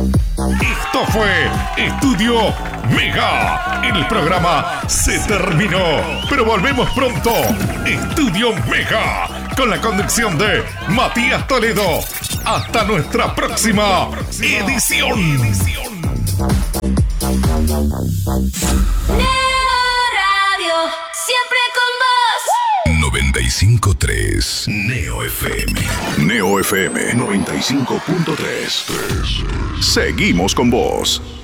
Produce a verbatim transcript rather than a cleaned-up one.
Esto fue Estudio Mega. El programa se terminó, pero volvemos pronto. Estudio Mega, con la conducción de Matías Toledo. Hasta nuestra próxima edición. Radio, siempre con vos. noventa y cinco punto tres Neo F M. Neo F M noventa y cinco punto tres. Seguimos con vos.